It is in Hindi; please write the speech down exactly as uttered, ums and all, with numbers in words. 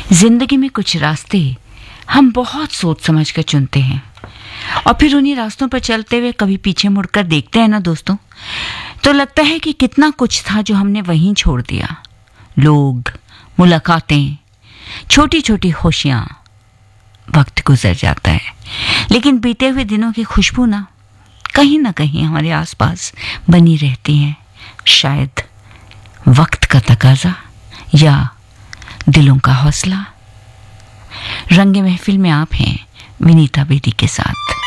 जिंदगी में कुछ रास्ते हम बहुत सोच समझ कर चुनते हैं और फिर उन्हीं रास्तों पर चलते हुए कभी पीछे मुड़कर देखते हैं ना दोस्तों, तो लगता है कि कितना कुछ था जो हमने वहीं छोड़ दिया। लोग, मुलाकातें, छोटी छोटी खुशियां। वक्त गुजर जाता है लेकिन बीते हुए दिनों की खुशबू ना कहीं ना कहीं हमारे आसपास बनी रहती हैं। शायद वक्त का तकाजा या दिलों का हौसला। रंगे महफिल में आप हैं विनीता बेदी के साथ।